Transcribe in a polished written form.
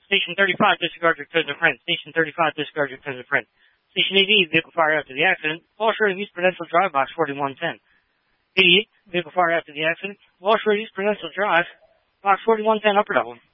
Station 35, disregard your present friend. Station 35, disregard your present friend. Station 88, vehicle fire after the accident. Walsh Road East Prudential Drive, box 4110. 88, vehicle fire after the accident. Walsh Road East Prudential Drive, box 4110, Upper Dublin.